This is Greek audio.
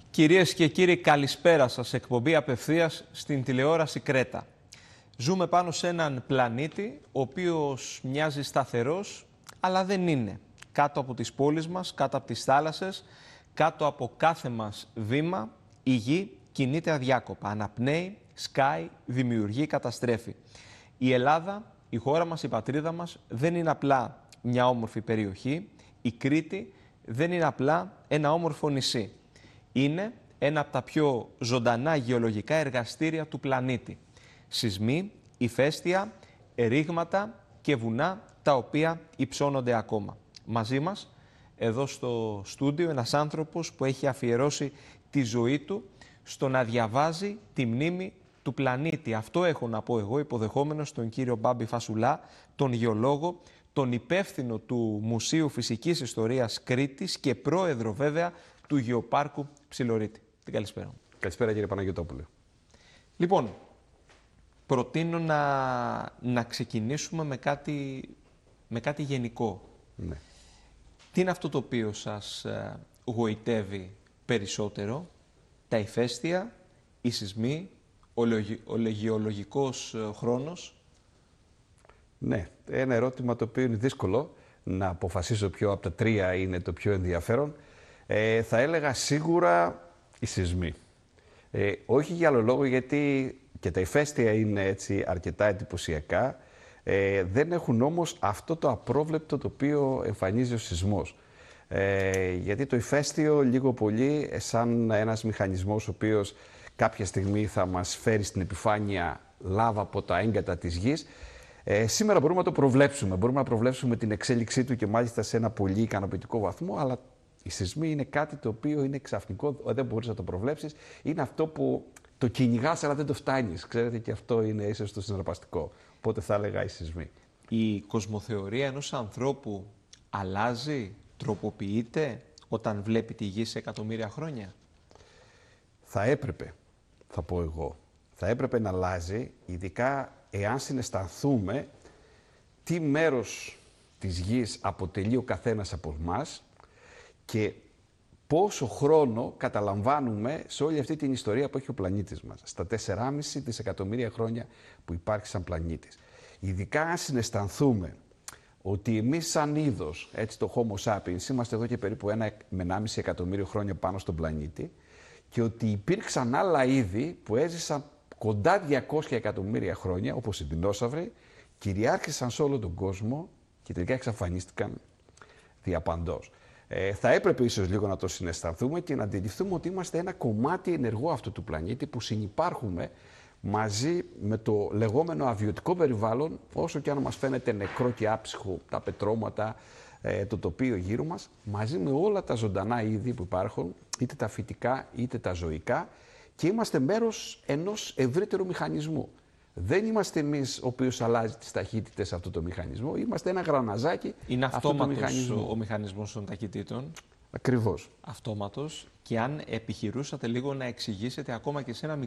Κυρίες και κύριοι, καλησπέρα σας. Εκπομπή απευθείας στην τηλεόραση Κρέτα. Ζούμε πάνω σε έναν πλανήτη, ο οποίος μοιάζει σταθερός, αλλά δεν είναι. Κάτω από τις πόλεις μας, κάτω από τις θάλασσες, κάτω από κάθε μας βήμα, η γη κινείται αδιάκοπα. Αναπνέει, σκάει, δημιουργεί, καταστρέφει. Η Ελλάδα, η χώρα μας, η πατρίδα μας, δεν είναι απλά μια όμορφη περιοχή. Η Κρήτη δεν είναι απλά ένα όμορφο νησί. Είναι ένα από τα πιο ζωντανά γεωλογικά εργαστήρια του πλανήτη. Σεισμοί, ηφαίστεια, ρήγματα και βουνά τα οποία υψώνονται ακόμα. Μαζί μας, εδώ στο στούντιο, ένας άνθρωπος που έχει αφιερώσει τη ζωή του στο να διαβάζει τη μνήμη του πλανήτη. Αυτό έχω να πω εγώ, υποδεχόμενος τον κύριο Μπάμπη Φασουλά, τον γεωλόγο, τον υπεύθυνο του Μουσείου Φυσικής Ιστορίας Κρήτης και πρόεδρο βέβαια του Γεωπάρκου Ψιλορίτη. Την καλησπέρα. Καλησπέρα κύριε Παναγιωτόπουλε. Λοιπόν, προτείνω να ξεκινήσουμε με κάτι γενικό. Ναι. Τι είναι αυτό το οποίο σας γοητεύει περισσότερο? Τα ηφαίστεια, οι σεισμοί, ο γεωλογικός χρόνος? Ναι, ένα ερώτημα το οποίο είναι δύσκολο να αποφασίσω ποιο από τα τρία είναι το πιο ενδιαφέρον. Θα έλεγα σίγουρα οι σεισμοί. Όχι για άλλο λόγο, γιατί και τα ηφαίστεια είναι έτσι αρκετά εντυπωσιακά. Δεν έχουν όμως αυτό το απρόβλεπτο το οποίο εμφανίζει ο σεισμός. Γιατί το ηφαίστειο λίγο πολύ σαν ένας μηχανισμός ο οποίος κάποια στιγμή θα μας φέρει στην επιφάνεια λάβα από τα έγκατα της γης. Σήμερα μπορούμε να το προβλέψουμε. Μπορούμε να προβλέψουμε την εξέλιξή του και μάλιστα σε ένα πολύ ικανοποιητικό βαθμό, αλλά οι σεισμοί είναι κάτι το οποίο είναι ξαφνικό, δεν μπορείς να το προβλέψεις. Είναι αυτό που το κυνηγάς αλλά δεν το φτάνεις. Ξέρετε, και αυτό είναι ίσως το συναρπαστικό. Οπότε θα έλεγα οι σεισμοί. Η κοσμοθεωρία ενός ανθρώπου αλλάζει, τροποποιείται όταν βλέπει τη γη σε εκατομμύρια χρόνια? Θα έπρεπε, θα πω εγώ. Θα έπρεπε να αλλάζει, ειδικά εάν συναισθανθούμε τι μέρος της γης αποτελεί ο καθένας από εμάς και πόσο χρόνο καταλαμβάνουμε σε όλη αυτή την ιστορία που έχει ο πλανήτης μας, στα 4,5 δισεκατομμύρια χρόνια που υπάρχει σαν πλανήτης. Ειδικά αν συναισθανθούμε ότι εμείς σαν είδος, έτσι το Homo sapiens, είμαστε εδώ και περίπου 1 με 1,5 εκατομμύριο χρόνια πάνω στον πλανήτη και ότι υπήρξαν άλλα είδη που έζησαν κοντά 200 εκατομμύρια χρόνια, όπως οι δεινόσαυροι, κυριάρχησαν σε όλο τον κόσμο και τελικά εξαφανίστηκαν διαπαντός. Θα έπρεπε ίσως λίγο να το συναισθανθούμε και να αντιληφθούμε ότι είμαστε ένα κομμάτι ενεργό αυτού του πλανήτη που συνυπάρχουμε μαζί με το λεγόμενο αβιωτικό περιβάλλον, όσο και αν μας φαίνεται νεκρό και άψυχο τα πετρώματα, το τοπίο γύρω μας, μαζί με όλα τα ζωντανά είδη που υπάρχουν, είτε τα φυτικά είτε τα ζωικά, και είμαστε μέρος ενός ευρύτερου μηχανισμού. Δεν είμαστε εμείς ο οποίος αλλάζει τις ταχύτητες σε αυτό το μηχανισμό, είμαστε ένα γραναζάκι. Είναι αυτόματος ο μηχανισμός των ταχυτήτων. Ακριβώς. Αυτόματος. Και αν επιχειρούσατε λίγο να εξηγήσετε ακόμα και σε ένα